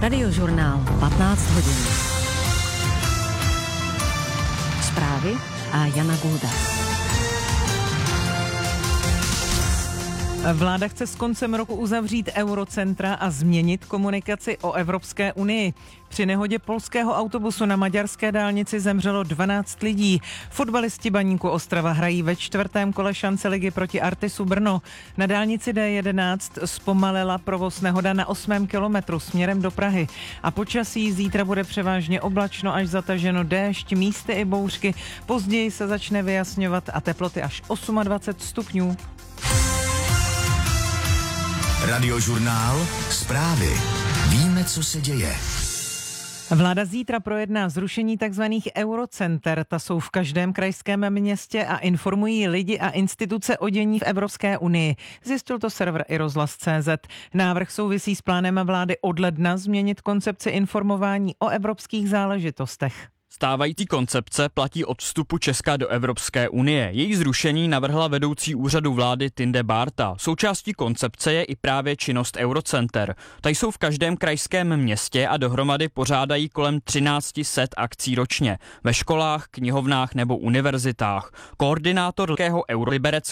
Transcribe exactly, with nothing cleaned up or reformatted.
Radiožurnál patnáct hodin. Zprávy a Jana Gulda. Vláda chce s koncem roku uzavřít eurocentra a změnit komunikaci o Evropské unii. Při nehodě polského autobusu na maďarské dálnici zemřelo dvanáct lidí. Fotbalisti Baníku Ostrava hrají ve čtvrtém kole šance ligy proti Artisu Brno. Na dálnici D jedenáct zpomalila provoz nehoda na osmém kilometru směrem do Prahy. A počasí zítra bude převážně oblačno až zataženo déšť, místy i bouřky. Později se začne vyjasňovat a teploty až dvacet osm stupňů. Radiožurnál, zprávy. Víme, co se děje. Vláda zítra projedná zrušení tzv. Eurocenter. Ta jsou v každém krajském městě a informují lidi a instituce o dění v Evropské unii. Zjistil to server i rozhlas tečka cé zet. Návrh souvisí s plánem vlády od ledna změnit koncepci informování o evropských záležitostech. Stávající koncepce platí od vstupu Česka do Evropské unie. Její zrušení navrhla vedoucí úřadu vlády Tinde Bárta. Součástí koncepce je i právě činnost Eurocenter. Ta jsou v každém krajském městě a dohromady pořádají kolem třináct set akcí ročně. Ve školách, knihovnách nebo univerzitách. Koordinátor Liberec